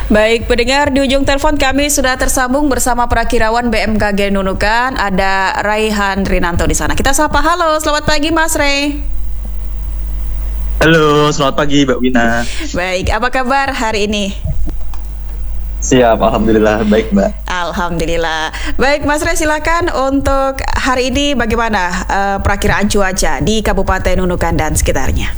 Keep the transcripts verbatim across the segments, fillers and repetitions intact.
Baik, pendengar, di ujung telepon kami sudah tersambung bersama Prakirawan B M K G Nunukan, ada Raihan Rinanto di sana. Kita sapa, halo, selamat pagi Mas Ray. Halo, selamat pagi Mbak Wina. Baik, apa kabar hari ini? Siap, Alhamdulillah, baik Mbak. Alhamdulillah. Baik Mas Ray, silakan untuk hari ini bagaimana uh, perakiraan cuaca di Kabupaten Nunukan dan sekitarnya?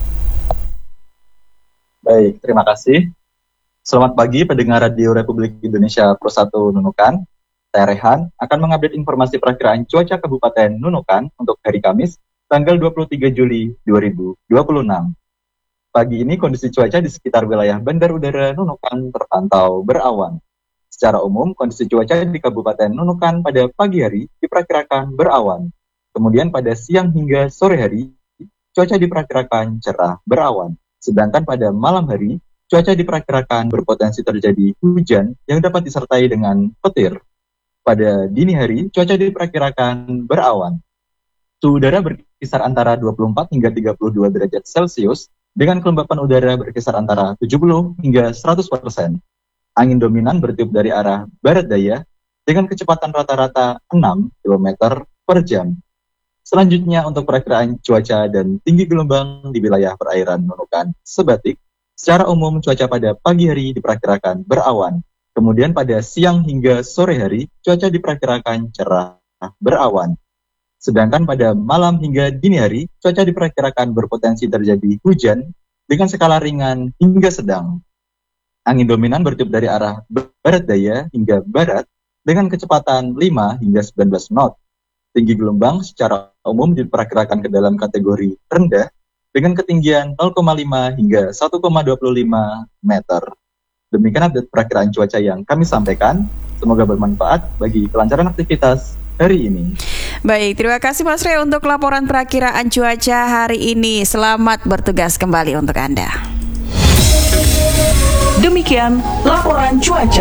Baik, terima kasih. Selamat pagi pendengar Radio Republik Indonesia Pro satu Nunukan. Saya Rehan akan mengupdate informasi perakiraan cuaca Kabupaten Nunukan untuk hari Kamis, tanggal dua puluh tiga Juli dua ribu dua puluh enam. Pagi ini kondisi cuaca di sekitar wilayah Bandar Udara Nunukan terpantau berawan. Secara umum, kondisi cuaca di Kabupaten Nunukan pada pagi hari diperkirakan berawan. Kemudian pada siang hingga sore hari, cuaca diperkirakan cerah berawan. Sedangkan pada malam hari, cuaca diperkirakan berpotensi terjadi hujan yang dapat disertai dengan petir. Pada dini hari, cuaca diperkirakan berawan. Suhu udara berkisar antara dua puluh empat hingga tiga puluh dua derajat Celcius, dengan kelembapan udara berkisar antara tujuh puluh hingga seratus persen. Angin dominan bertiup dari arah barat daya, dengan kecepatan rata-rata enam kilometer per jam. Selanjutnya untuk perakiraan cuaca dan tinggi gelombang di wilayah perairan Nunukan Sebatik. Secara umum, cuaca pada pagi hari diperkirakan berawan. Kemudian pada siang hingga sore hari, cuaca diperkirakan cerah berawan. Sedangkan pada malam hingga dini hari, cuaca diperkirakan berpotensi terjadi hujan dengan skala ringan hingga sedang. Angin dominan bertiup dari arah barat daya hingga barat dengan kecepatan lima hingga sembilan belas knot. Tinggi gelombang secara umum diperkirakan ke dalam kategori rendah, dengan ketinggian nol koma lima hingga satu koma dua lima meter. Demikian update perakiraan cuaca yang kami sampaikan. Semoga bermanfaat bagi kelancaran aktivitas hari ini. Baik, terima kasih Mas Ray untuk laporan perakiraan cuaca hari ini. Selamat bertugas kembali untuk Anda. Demikian laporan cuaca.